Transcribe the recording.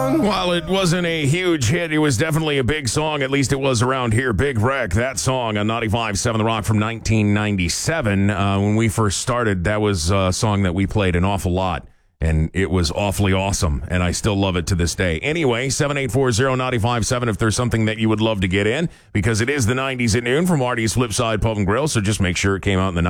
song, while it wasn't a huge hit, it was definitely a big song. At least it was around here. Big Wreck, that song on 95.7 The Rock from 1997. When we first started, that was a song that we played an awful lot. And it was awfully awesome, and I still love it to this day. Anyway, 7840957 if there's something that you would love to get in, because it is the 90s at noon from Marty's Flipside Pub and Grill, so just make sure it came out in the